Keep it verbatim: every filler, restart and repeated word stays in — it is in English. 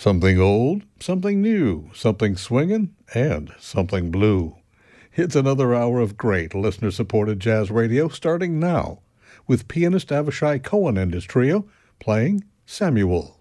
Something old, something new, something swinging, and something blue. It's another hour of great listener-supported jazz radio starting now with pianist Avishai Cohen and his trio playing Samuel.